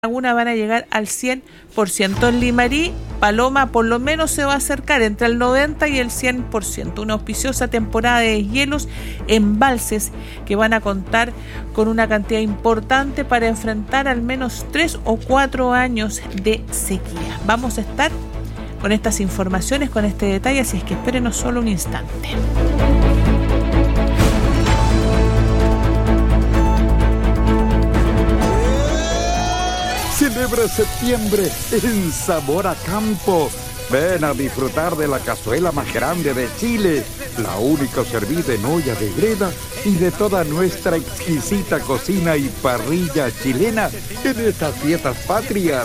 Laguna van a llegar al 100%. En Limarí, Paloma por lo menos se va a acercar entre el 90 y el 100%. Una auspiciosa temporada de hielos, embalses que van a contar con una cantidad importante para enfrentar al menos 3 o 4 años de sequía. Vamos a estar con estas informaciones, con este detalle, así es que espérenos solo un instante. Celebra septiembre en Sabor a Campo. Ven a disfrutar de la cazuela más grande de Chile, la única servida en olla de greda y de toda nuestra exquisita cocina y parrilla chilena en estas fiestas patrias.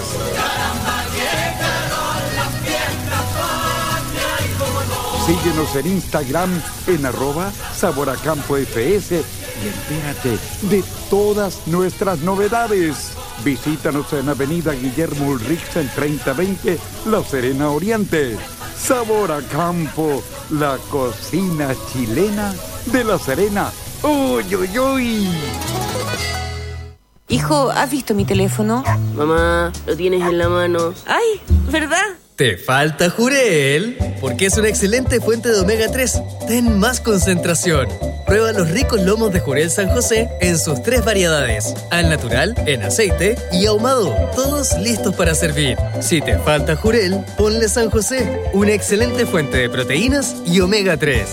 Síguenos en Instagram en @saboracampoFS y entérate de todas nuestras novedades. Visítanos en Avenida Guillermo Ulrichsen 3020, La Serena Oriente. Sabor a Campo, la cocina chilena de La Serena. ¡Uy, uy, uy! Hijo, ¿has visto mi teléfono? Mamá, lo tienes en la mano. ¡Ay! ¿Verdad? Te falta Jurel, porque es una excelente fuente de omega 3. Ten más concentración. Prueba los ricos lomos de Jurel San José en sus 3 variedades: al natural, en aceite y ahumado, todos listos para servir. Si te falta Jurel, ponle San José, una excelente fuente de proteínas y omega 3.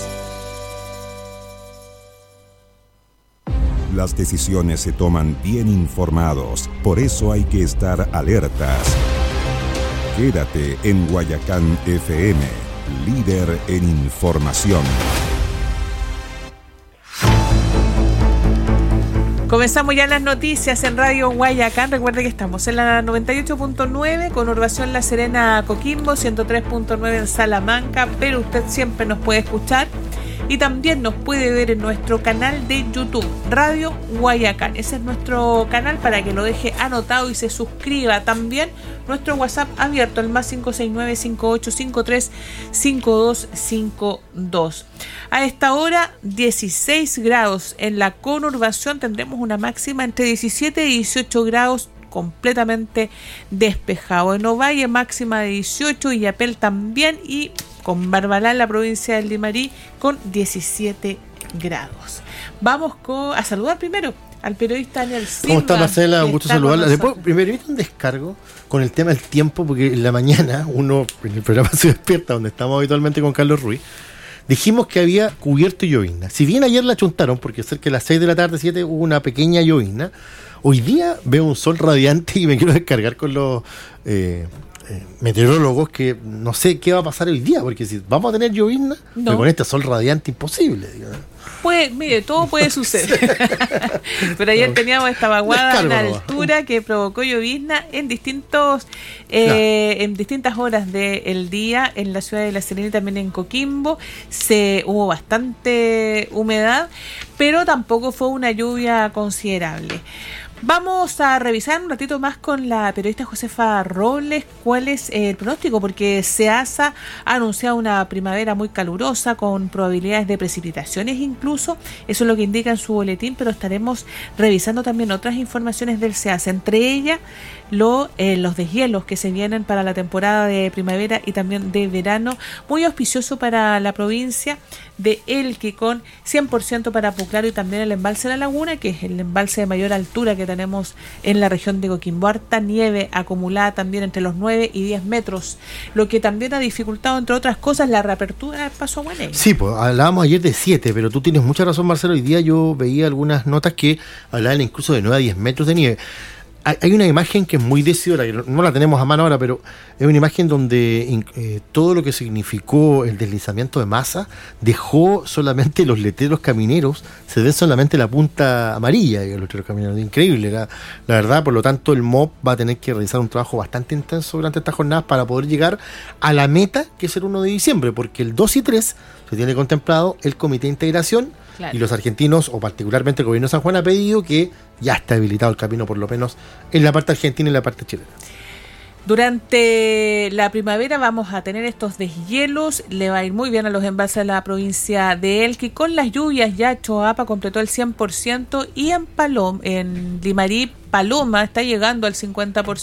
Las decisiones se toman bien informados, por eso hay que estar alertas. Quédate en Guayacán FM, líder en información. Comenzamos ya las noticias en Radio Guayacán. Recuerde que estamos en la 98.9, conurbación La Serena Coquimbo, 103.9 en Salamanca, pero usted siempre nos puede escuchar y también nos puede ver en nuestro canal de YouTube, Radio Guayacán. Ese es nuestro canal para que lo deje anotado y se suscriba. También nuestro WhatsApp abierto, el más 569-5853-5252. A esta hora, 16 grados. En la conurbación tendremos una máxima entre 17 y 18 grados, completamente despejado. En Ovalle, máxima de 18, y Yapel también, y con Barbalá, en la provincia del Limarí, con 17 grados. Vamos a saludar primero al periodista Daniel Silva. ¿Cómo está, Marcela? Un gusto saludarla. Después, primero, hice un descargo con el tema del tiempo, porque en la mañana uno en el programa Se Despierta, donde estamos habitualmente con Carlos Ruiz, dijimos que había cubierto y llovizna. Si bien ayer la chuntaron, porque cerca de las 6 de la tarde, 7, hubo una pequeña llovizna, hoy día veo un sol radiante y me quiero descargar con los meteorólogos, que no sé qué va a pasar hoy día, porque si vamos a tener llovizna, pero con este sol radiante imposible, digamos. Pues, mire, todo puede suceder. Pero ayer teníamos esta vaguada en altura que provocó llovizna en distintas horas del día en la ciudad de La Serena y también en Coquimbo. Hubo bastante humedad, pero tampoco fue una lluvia considerable. Vamos a revisar un ratito más con la periodista Josefa Robles cuál es el pronóstico, porque SEASA ha anunciado una primavera muy calurosa con probabilidades de precipitaciones incluso. Eso es lo que indica en su boletín, pero estaremos revisando también otras informaciones del SEASA, entre ellas los deshielos que se vienen para la temporada de primavera y también de verano, muy auspicioso para la provincia de Elqui, con 100% para Puclaro y también el embalse de La Laguna, que es el embalse de mayor altura que tenemos en la región de Coquimbo. Harta nieve acumulada también entre los 9 y 10 metros, lo que también ha dificultado, entre otras cosas, la reapertura del Paso Guaney. Sí, pues hablábamos ayer de 7, pero tú tienes mucha razón, Marcelo. Hoy día yo veía algunas notas que hablaban incluso de 9 a 10 metros de nieve. Hay una imagen que es muy decidora, que no la tenemos a mano ahora, pero es una imagen donde todo lo que significó el deslizamiento de masa dejó solamente los letreros camineros, se ve solamente la punta amarilla de los letreros camineros. Increíble, la verdad. Por lo tanto, el MOP va a tener que realizar un trabajo bastante intenso durante estas jornadas para poder llegar a la meta, que es el 1 de diciembre, porque el 2 y 3 se tiene contemplado el Comité de Integración. Claro. Y los argentinos, o particularmente el gobierno de San Juan, ha pedido que ya esté habilitado el camino, por lo menos en la parte argentina y en la parte chilena. Durante la primavera vamos a tener estos deshielos, le va a ir muy bien a los embalses de la provincia de Elqui. Con las lluvias ya Choapa completó el 100% y en Limarí, Paloma está llegando al 50%.